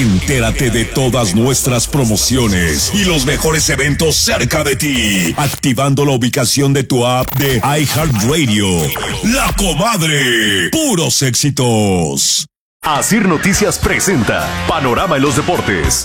Entérate de todas nuestras promociones y los mejores eventos cerca de ti, activando la ubicación de tu app de iHeartRadio. La Comadre, puros éxitos. Asir Noticias presenta Panorama en los Deportes.